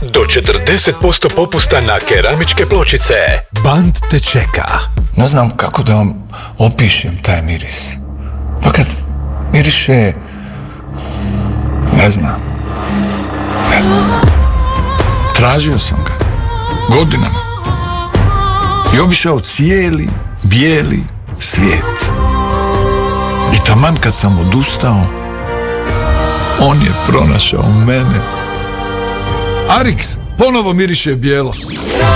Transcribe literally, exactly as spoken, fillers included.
do četrdeset posto popusta na keramičke pločice. Band te čeka. Ne znam kako da vam opišem taj miris. Pa kad miriše... Ne znam. Ne znam. Tražio sam ga. Godinama. I obišao cijeli bijeli svijet. I taman kad sam odustao, on je pronašao mene. Arix ponovo miriše bijelo.